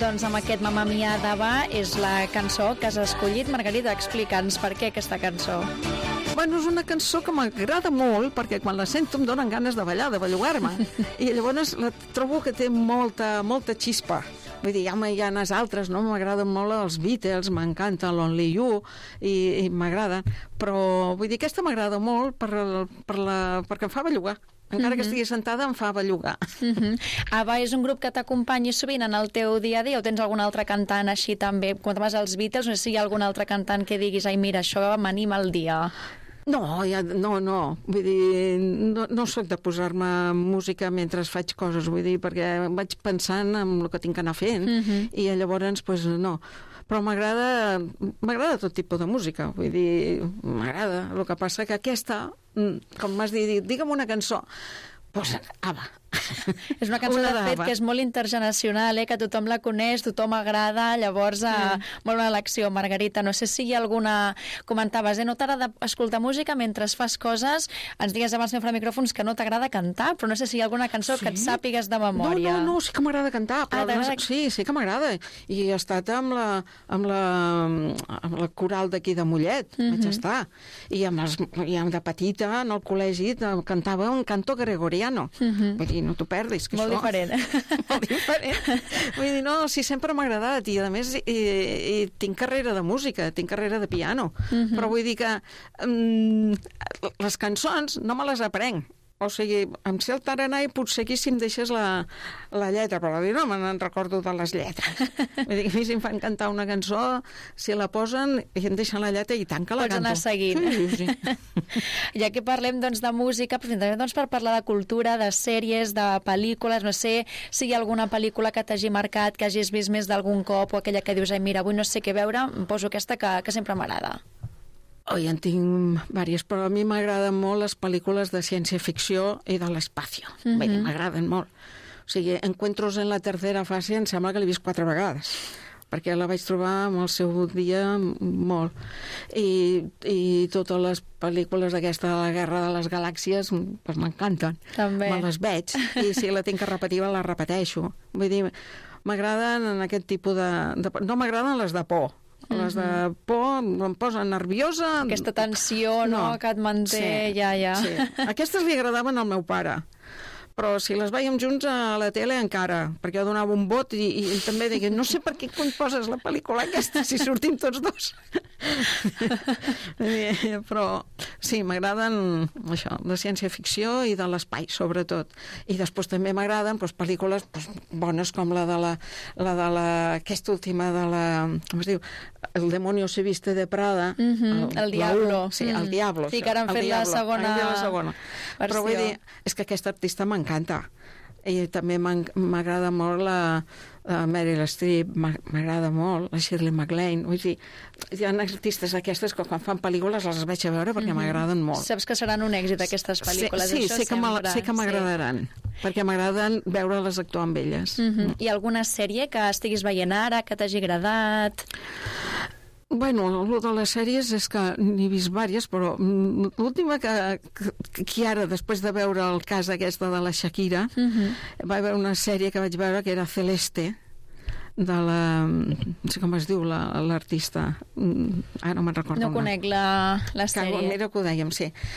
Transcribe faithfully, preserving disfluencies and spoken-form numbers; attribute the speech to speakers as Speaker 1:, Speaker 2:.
Speaker 1: Doncs amb aquest Mamma Mia d'Ava és la cançó que has escollit. Margarida, explica'ns per què aquesta cançó.
Speaker 2: Bueno, és una cançó que m'agrada molt perquè quan la sento em donen ganes de ballar, de bellugar-me. I llavors la trobo que té molta, molta xispa. Vull dir, ja hi ha unes altres, no? M'agraden molt els Beatles, m'encanta l'Only You i, i m'agraden, però vull dir, aquesta m'agrada molt per, per la, perquè em fa bellugar. Encara que estigui sentada em fa bellugar.
Speaker 1: Uh-huh. Ava és un grup que t'acompanyi sovint en el teu dia a dia o tens algun altre cantant així també? Quan vas als Beatles, no sé si hi ha algun altre cantant que diguis ai mira, això m'anima el dia.
Speaker 2: No, ja, no, no, vull dir, no, no soc de posar-me música mentre faig coses, vull dir, perquè vaig pensant en el que tinc que anar fent, uh-huh. i llavors, pues, no. Però m'agrada, m'agrada tot tipus de música, vull dir, m'agrada. El que passa que aquesta, com m'has dit, digue'm una cançó, doncs, Ava.
Speaker 1: És una cançó, una de fet, que és molt intergeneracional, eh? Que tothom la coneix, tothom agrada, llavors, mm. eh, molt bona elecció, Margarita. No sé si hi ha alguna... Comentaves, eh? No t'agrada escoltar música mentre fas coses, ens digues abans fent micròfons que no t'agrada cantar, però no sé si hi ha alguna cançó sí? que et sàpigues de memòria.
Speaker 2: No, no, no, sí que m'agrada cantar, però ah, no, sí, sí que m'agrada. I he estat amb la, amb la, amb la coral d'aquí de Mollet, mm-hmm. vaig estar. I amb, els, i amb de petita, en el col·legi, cantava un canto gregoriano. Mm-hmm. Vull dir, no t'ho perdis, que
Speaker 1: molt
Speaker 2: això...
Speaker 1: Diferent.
Speaker 2: Molt diferent. Vull dir, no, sí, sempre m'ha agradat i a més i, i tinc carrera de música, tinc carrera de piano, uh-huh. però vull dir que um, les cançons no me les aprenc. O sigui, em sé el tarannà i potser aquí si em deixes la, la lletra, però no me'n recordo de les lletres. Vull dir que a mi si em fan cantar una cançó, si la posen i em deixen la lletra i tant que la
Speaker 1: pots
Speaker 2: canto.
Speaker 1: Pots anar seguint.
Speaker 2: Sí, sí.
Speaker 1: Ja que parlem doncs, de música, però també doncs, per parlar de cultura, de sèries, de pel·lícules, no sé si hi ha alguna pel·lícula que t'hagi marcat, que hagis vist més d'algun cop, o aquella que dius, ai, mira, avui no sé què veure, em poso aquesta que, que sempre m'agrada.
Speaker 2: Oh, ja en tinc diverses, però a mi m'agraden molt les pel·lícules de ciència-ficció i de l'espacio. Mm-hmm. Bé, m'agraden molt. O sigui, Encuentros en la tercera fase em sembla que l'he vist quatre vegades, perquè la vaig trobar en el seu dia molt. I, i totes les pel·lícules d'aquesta de la Guerra de les Galàxies pues, m'encanten.
Speaker 1: També.
Speaker 2: Me les veig. I si la tinc que repetir, la repeteixo. Vull dir, m'agraden en aquest tipus de... de no m'agraden les de por. Les de por em posa nerviosa.
Speaker 1: Aquesta tensió, no?, no que et manté, sí, ja, ja.
Speaker 2: Sí. Aquestes li agradaven al meu pare, però si les veiem junts a la tele encara, perquè jo donava un vot i, i ell també deia, no sé per què cony poses la pel·lícula aquesta si sortim tots dos. Però sí, m'agraden això, de ciència-ficció i de l'espai, sobretot. I després també m'agraden doncs, pel·lícules doncs, bones com la de la, la de la aquesta última de la, com es diu, El demonio se viste de Prada.
Speaker 1: Mm-hmm, el, el Diablo.
Speaker 2: Sí, el Diablo.
Speaker 1: Sí, que ara han fet la segona,
Speaker 2: la segona. Però vull dir, és que aquesta artista m'encanta. I també m'agrada molt la, la Meryl Streep, m'agrada molt la Shirley MacLaine. Vull dir, hi ha artistes aquestes que quan fan pel·lícules les vaig a veure perquè mm-hmm. m'agraden molt.
Speaker 1: Saps que seran un èxit aquestes pel·lícules?
Speaker 2: Sí, sí,
Speaker 1: això
Speaker 2: sé, que sé que m'agradaran, sí. perquè m'agraden veure-les actuar amb elles.
Speaker 1: Mm-hmm. Hi ha alguna sèrie que estiguis veient ara, que t'hagi agradat?
Speaker 2: Bueno, el de les sèries és que n'he vist diverses, però l'última que, que, que ara, després de veure el cas aquesta de la Shakira, uh-huh. va haver una sèrie que vaig veure que era Celeste, de la... no sé com es diu l'artista. La, ara no me'n recordo.
Speaker 1: No conec la, la sèrie.
Speaker 2: Que, mira que ho dèiem, sí.